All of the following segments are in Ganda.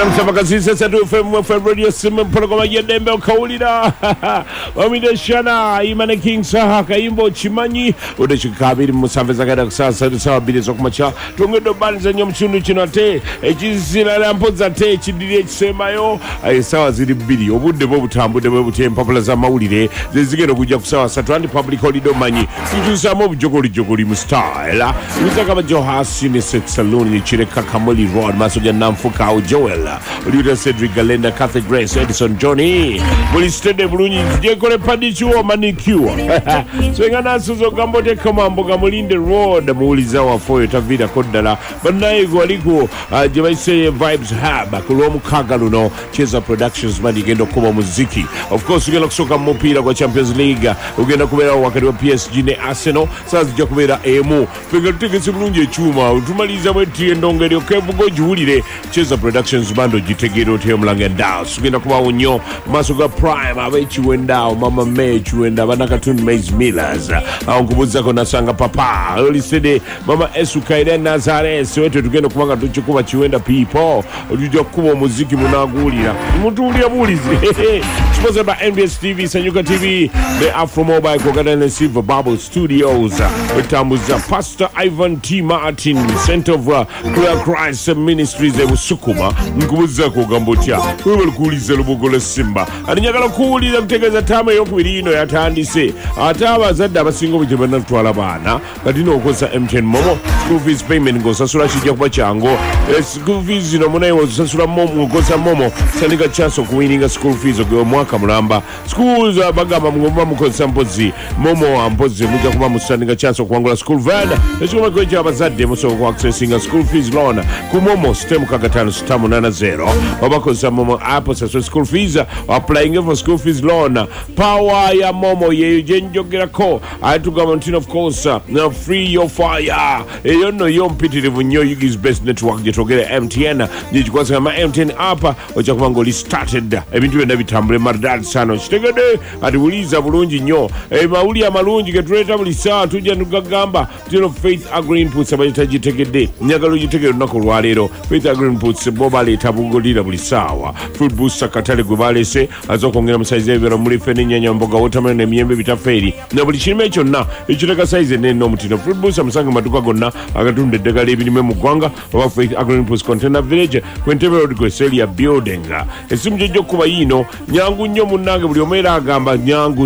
Namsema kasisa sadu FM Radio Simu Programa Yedembe Kaulida Wamide Shana Imane King Saha Kaimbo Chimanyi Udashikabiri Musafeza Kada Kusasa Sawa Bide Sokumacha Tungedo Banza Nyomchunu Chinote Echizina Lampoza Te Chidire Chisemayo Sawa Ziri Bidi Obude Bobu Tambu De Bobu Te Mpapula za Maulide Zizigero Kuja Kusawa Satuandi Public Holiday Manyi Kujusa Mobu Jogori Mustyle Muzakaba Johasi Ni Sex Saloon Ni Chire Kakamoli Road Masoja Namfuka au Joel Luda Cedric Galenda Catholic Grace Edison Johnny Mulistede Bulunyi Jekole Padichuo Manicure Swingana Suzo Gambote Kamambo Gamulinde Road Muuliza wa Foyo Tavida Kodala Banayi Gwaliku Jebaise Vibes Hub Kulomu Kagaluno Cheza Productions Mani Gendo Kuba Muziki Of course ugenda kusoka mupira kwa Champions League ugenda kubera wakati wa PSG ne Arsenal sasa zijja kubera emu Fenga tutegese bulungi echuma utumaliza mweti endongeri okevugo juhulire Cheza Productions bando jitegero te Mlange Ndaos ugenda kuba unyo Masoga Prime abechi wendao Mama Mechi wenda Banakatun Maze Millers Nkubuza kona sanga papa Oli sede Mama Esu Kaire Nazares Wete tugenda kumanga tuchikuba chiwenda people Ujua kuba muziki munagulira Mutulia bulizi Sponsored by NBS TV Sanyuka TV The Afro Mobile Kogadane Silver Bubble Studios Tambuza Pastor Ivan T. Martin Center of Prayer Christ Ministries Sukuma Nkubuza Kogambotia Wewe kuuliza Lubugola Simba Aninyagala kuuliza mtegeza tama yokubiri ino yatandise Ataba zadda abasingo bujebana twala bana Katino okosa MTN Momo School fees payment ngo sasura shijja kuba chango School fees no munayo sasura momo ngosa momo Sanika chance okuwininga school fees ogwe mwaka mulamba Schools bagamba mngomba mukosa mpozi Momo ampozi muja kuba musanika chance okuwangula school van Echuma kweja abazadde musobola ku accessing school fees loan ku Momo stem kagatano stamu 80 Obakosa Momo app so school fees applying for school fees loan power ya Momo ye jenjogera ko atugamba ntino of course now free your fire eyo no yompitirivu nnyo Yugi's best network jetogera MTN jikwasa kama MTN app ocha kubango li started ebintu byonna bitambule maridadi sana kitegede atibuliza bulungi nnyo mawuli amalungi getuleta buli saa tujja nugagamba tino Faith Agri Inputs abajitegede nyagalo jitegede nako lwalero Faith Agri Inputs boba leta bugolira buli sawa food booster katale gwebalese azokongera musaize ebiro muri fene nyanya mboga watermelon emiyembe bitaferi na buli kirime kyonna ekiteka size nene omutino food booster musange maduka gonna agatunde eddagala ebirime mu ggwanga oba Faith Agri Inputs Container Village Kwentebe Road Gweselia Building esimu jjo kuba yino nyangu nnyo munnange buli omera agamba nyangu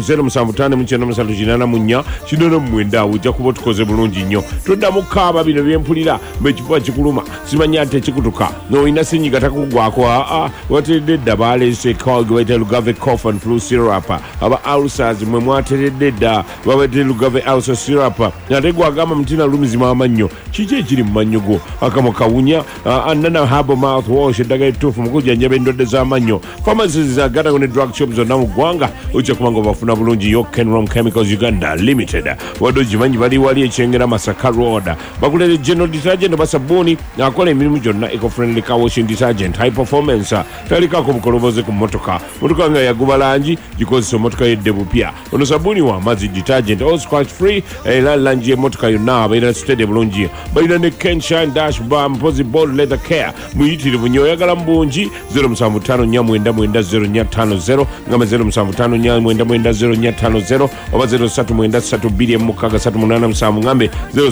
0759 kinono mwenda ujja kuba tukoze bulungi nnyo toddamu kaaba bino byempulira bekifuba kikuluma simanya ate kikutuka noina sinyiga takugwako wateredde dda balese kawagwaita Lugave cough and flu syrup aba ulcers mwe mwateredde dda babaite Lugave ulcer syrup ate gwagamba mutina lumizima amannyo kiki ekiri mu mannyo go akamo kawunya anana herbal mouthwash eddagala ettuufu mu kujjanjaba endwadde z'amannyo pharmacies zagata ne drug shops zonna mu ggwanga ojja kubanga bafuna bulungi yo Kenrom Chemicals Uganda Limited wadde ogimanyi bali wali ekyengera Masaka Road bakulere general detergent basabuni akola emirimu gyonna eco-friendly car washing detergent high performance talikako bukoloboze ku motoka nga yaguba langi gikozesa motoka yedde bupya ono sabuni wa mazzi detergent all scratch free era langi y'emmotoka yonna balina stede bulungi balina ne Kenshine dash bar mpozi bold leather care muyitirivu nnyo oyagala mbungi 0754904050 ngamba 0754904050 oba 0393263887 ngambe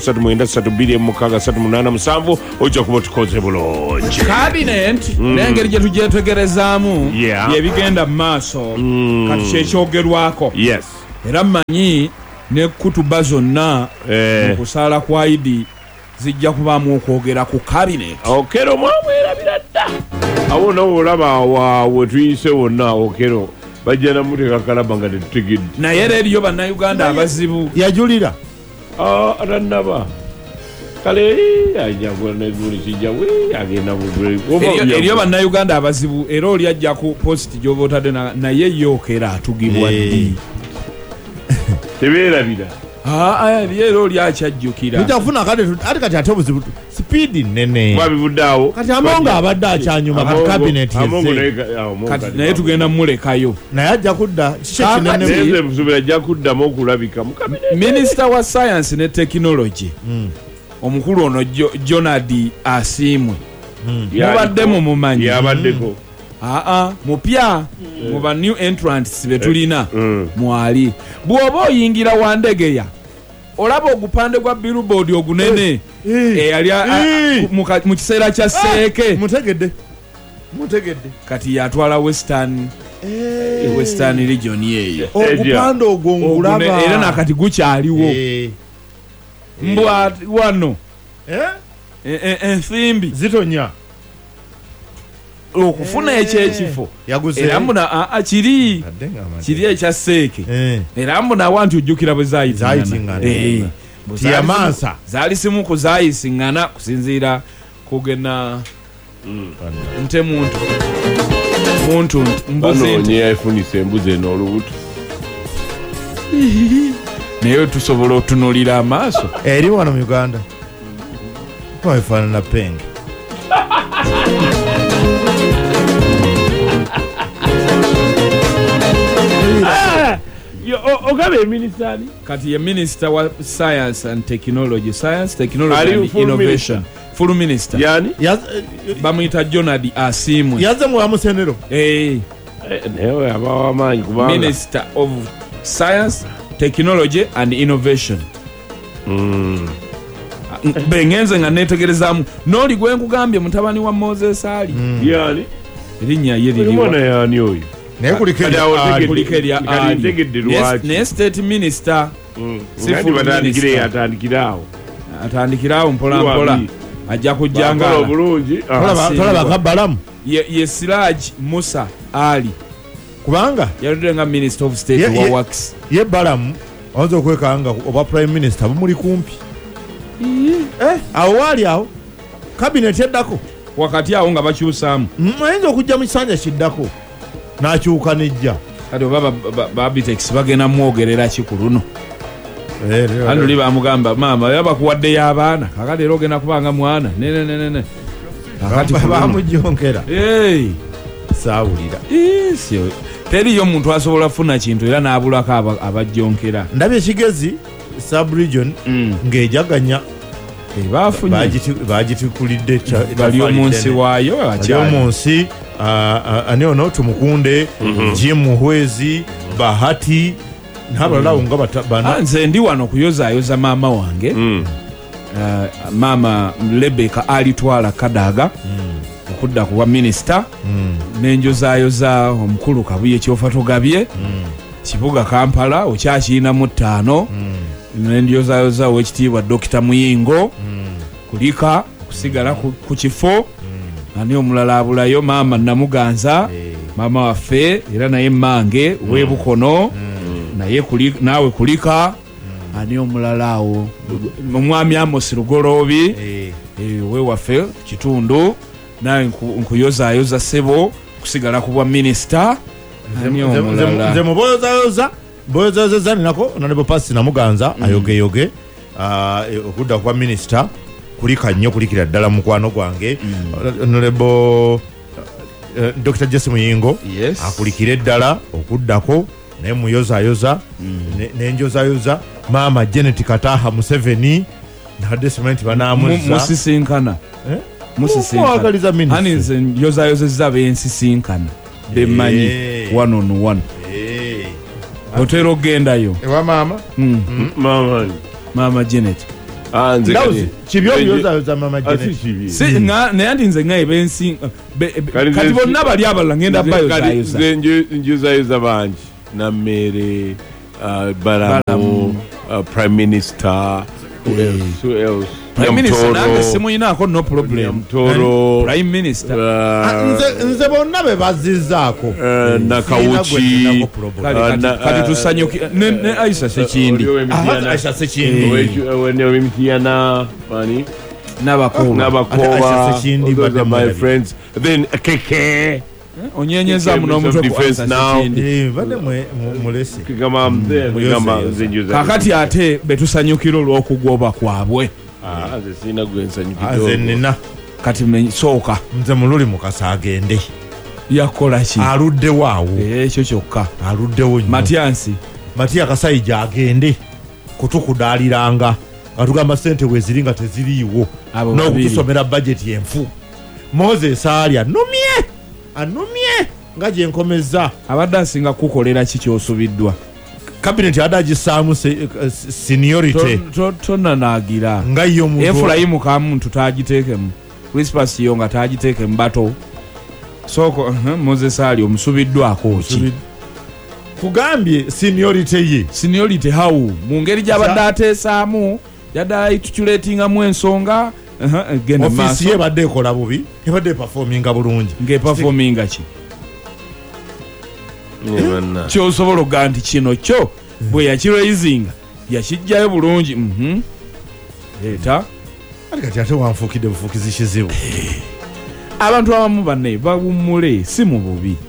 0393263887 ojja kuba tukoze bulungi cabinet n'engeri gye tugyetegerezaamu yebigenda mu maaso kati kyekyogerwako yes era mmanyi ne kutuba zonna okusaala kwa Idi zijja kubaamu okwogera ku cabinet okero mwamwerabira dda awo nawo olaba wawe tuyise wonna okero bajja namuteeka kalaba nga tetutegedde naye era eriyo bannayuganda abazibu yajulira atannaba kale ajagwanaguli kijawe agenda eriyo bannayuganda abazibu era oli ajja ku post gy'oba otadde naye yookera atugibwa ddi tebeerabira era oli akyajjukira nitafuna kati ate obuzibu speed nene babivuddeawo kati amongo abadde akyanyuma kati cabinet kati naye tugenda mulekayo naye ajja kudda kikyekinene ajja kuddamu okulabika mu cabinet Minister wa Science ne Technology omukulu ono Jonadi Asimwe mubaddemu mumanyi yabaddeko mupya muba new entrants betulina mwali bw'oba oyingira wandegeya olaba ogupande gwa billboard ogunene eyali mu kiseera kya seeke mutegedde kati yatwala western region yeeyo ogupande ogwo ngulaba era nakati gukyaliwo mbwa wano ensimbi zitonya okufuna ekyekifo era mbona kiri ekya seeke era mbona awantu ojjukira bwe zayitingana zaali simu kuzayisiŋŋana kusinziira kugena nte muntu mbuzi yafunisa embuzi eno olubuto naye tusobola otunulira amaaso eri wano mu Uganda efaanana penge ogabe eminister kati ye minister wa science and technology and innovation full minister yani bamuyita Jonad Asimwe yaze mu amusenero newe abawamanyi kubanga minister of science technology and innovation bengenze nga netegerezamu noli gwe nkugambye mutabani wa Moses Ali yani erinnya ye liriwa yani oyo ne state minister atandikirawo mpola ajja kujjanga obulungi tolaba kabalamu ye Siraj Musa Ali kubanga yaludde nga minister of state wa works ye balamu wanza okwekanga oba prime minister bumuli kumpi awo wali awo cabinet eddako wakati awo nga bakyusaamu ayinza okujja mu kisanja kiddako n'akyuka nejja kati oba babitex bagenda mwogerera ki ku luno anuli bamugamba maama yabakuwadde y'abaana kakati era ogenda kubanga mwana nene kakati bamujonkera saawulira teriyo omuntu asobola kufuna kintu era n'abulako abajjonkera ndabye ekigezi subregion ng'ejaganya bagitikulidde bali omunsi waayo omunsi ani ono tumukunde Jim Muhwezi Bahati n'abalalawo nga nze ndi wano kuyozaayoza maama wange maama Rebecca alitwala Kadaga okudda ku bwa minisita n'enjozaayoza omukulu Kabuye Kyofa Togabye kibuga Kampala okyakirinamu 5 n'enjozaayoza ow'ekitiibwa Dr. Muyingo kulika okusigala ku kifo ani omulala abulayo maama Namuganza maama waffe era naye Mange w'Ebukono naye naawe kulika ani omulala awo omwami Amos Lugoloobi we waffe kitundu nawe nkuyozaayoza sebo kusigala ku bwa minisita ani omulala nze muboyozayoza ninako Honorable Pasi Namuganza ayogeyoge okudda ku bwa minisita kulika nnyo kulikira ddala mukwano gwange Honorable Dr. Jesse Muyingo akulikire ddala okuddako naye muyozaayoza n'enjozaayoza maama Janet Kataha Museveni nadde simanyi banamuzza musisinkana mwagaliza minisita ani nze njozaayozezza bensisinkana bemanyi one on one otera ogendayo ewa maama maama Janet naye anti nze ngaye kati bonna bali abalala ngenda bayozayoza njozayoza bangi Nammere Balamu Prime Minister who else Prime Minister nange simuyinaako no problem Prime Minister nze bonna be bazizzaako Nakawuki kati tusanyuki ne Aisha Sekindi Wemitiana Mani Nabakoba those are my friends then Keke onyenyeza muno omutwe bade mulesi kakati ate betusanyukira olw'okugoba kwabwe nze nina kati sooka nze mululi Mukasa agende yakola ki aluddewo awo ekyo kyokka aluddewo nnyo Matiya Kasayija agende kutukudaaliranga nga tugamba ssente weeziri nga teziriiwo n'okutusomera budget enfu Moses ali anumye nga gyenkomeza abadde asinga kukolera ki kyosubiddwa cabinet adagisaamu seniority tonanaagira nga yo muntu Efulayimu Kamuntu tagiteekemu Crispus Yonga tagiteekemu bato soko Moses ali omusubiddwako ki kugambye seniority how mu ngeri gy'abadde ateesaamu yadde ayitutulatingamu ensonga office ye badde ekola bubi ebadde performinga bulungi ng'eperforminga ki kyosobola okugaa nti kino kyo bwe yakiraizinga yakijjayo bulungi leeta ati kati ate wanfuukidde bufuukizi kizibu abantu abamu banne bawummule si mu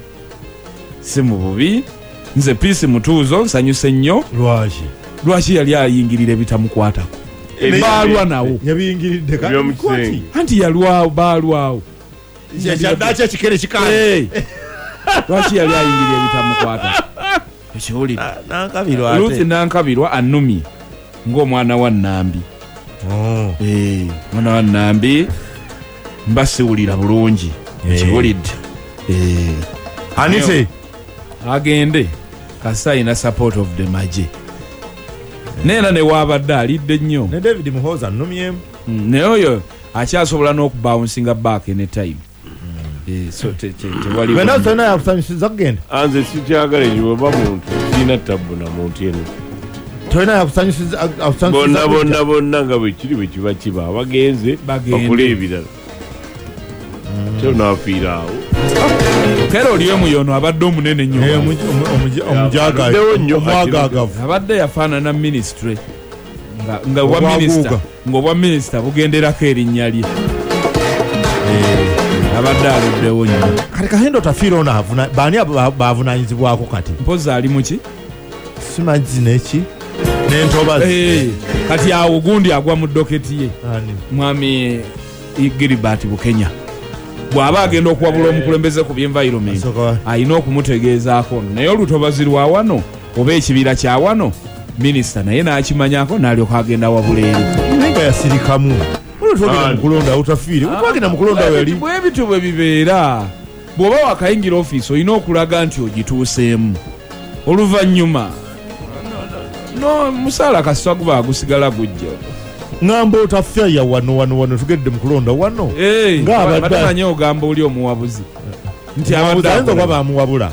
bubi nze Peace Mutuuzo nsanyuse nnyo lwaki yali ayingirira ebitamukwatako baalwa nawo yabiyingiridde anti yalwawo baalwawo kyaddaaki ekikere kikaale lwaki yali ayingirira ebitamukwatako ekiwulire Ruth Nankabirwa annumye ng'omwana wa Nnambi mwana wa Nnambi mbasiwulira bulungi ekiwulidde anite agende kasi ayina support of the maje neera newaabadde alidde nnyo ne David Muhoozi annumyemu naye oyo akyasobola n'okubawunsinga back anytime tolina yakusanyusiza kugenda anze sikyagala ekyo bweba muntu sirina tabbu na muntu eno tolina yakusanyusiza bonna nga bwekiri bwe kiba kiba bagenze bakula ebirala tonafiira awo kera oliyo muyono abadde omunene nnyo omwagaagavu abadde yafaanana ministry nga obwa minisita bugenderako erinnya lye abadde aluddewo nnyo kati Kahendo tafiira ono baani bavunanyizibwako kati mpozi ali muki simanyi neki nentobazi kati awo gundi agwa mu doketi ye mwami Gilbert Bukenya bw'aba agenda okuwabula omukulembeze ku by'environment alina okumutegeezaako naye olutobazi lwa wano oba ekibira kya wano minisita naye n'akimanyako n'alyoka agenda wabuleeri nga yasirikamu olutogenda mukulonda utafiire utwagenda mukulonda weli bwe bityo bwe bibeera bw'oba wakayingira ofiisi olina okulaga nti ogituuseemu oluvannyuma musaala kasita guba gusigala gujja ngamba otafya wano tugedde mukulonda wano ngaabadde ogamba oli omuwabuzi nti abadde kuba bamuwabula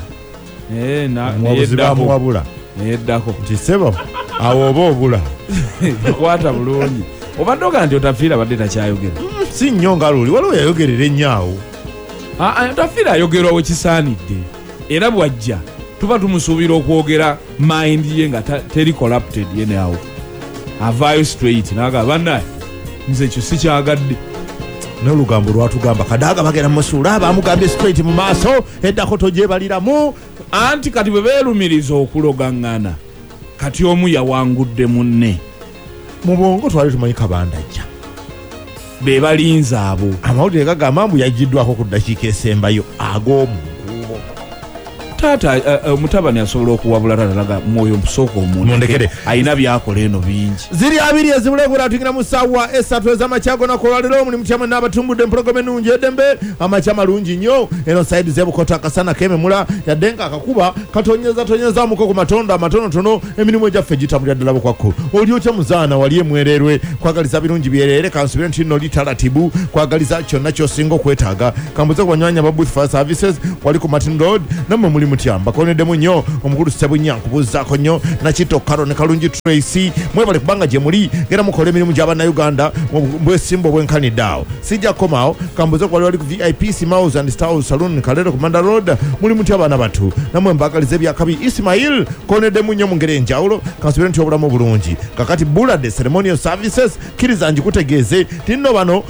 neyeddako nti sebo awo oba obula kwata bulungi obadde ogaa nti otafiira abadde takyayogera si nnyo nga luli waliwo yayogerera ennyawo otafiira ayogerwa we kisaanidde era bwajja tuba tumusuubira okwogera mind ye nga teri corrupted yeneawo avaayo straight naga bannaye nze ekyo sikyagadde n'olugambo lwatugamba Kadaaga bagenda musuula bamugambye straight mu maaso eddako tojebaliramu anti kati bwe beerumiriza okulogaŋŋana kati omu yawangudde munne mu bwongo twali tumanyi Kabandajja be balinze abo amawulire gagamba mbu yaggiddwako ku ddakiika esembayo ag'omunguubo taata mutabani asobola okuwabula tatalaga mwoyo mpusooka omuntu ayina byakola eno bingi ziri abiri ezibulebula tugira mu ssaawa 3 ez'amakyago nakolwaliro mulimu kyamwe n'abatumbudde empologoma ennungi edembe amakya malungi nnyo eno sayidi z'ebukoto akasana kememula yadde nga akakuba katonyezaamuko ku matondo amatonotono emirimu egyaffe gitambulira ddala bukwakku oli otya muzaana wali emwererwe kwagaliza birungi byerere kansubire nti nno litalatibu kwagaliza kyonna ky'osinga okwetaaga kambuze ku banywanya ba booth fire services wali ku Martin Road nammwe mulimu tyamba koneddemu nnyo omukulu Ssebunya nkubuuzaako nnyo nakitto Karo ne Kalungi Tracy mwebale kubanga gye muli gera mukola emirimu gy'abannayuganda bwesimba obwenkanidde awo sijja kukomaawo kambuze ku wali ku VIP Simaus and Stars Saloon Kalero ku Manda Road mulimu ty abaana batu nammwe mbagaliza ebyakabi Ismail koneddemu nnyo mu ngeri enjawulo kansubire nti obulamu bulungi kakati Bulade Ceremonial Services kkiriza ngikutegeeze tinno bano